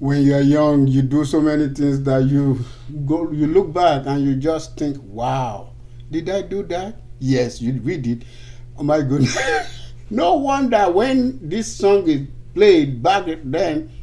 when you're young, you do so many things that you look back and you just think, wow, did I do that? Yes, we did. Oh my goodness. No wonder when this song is played back then,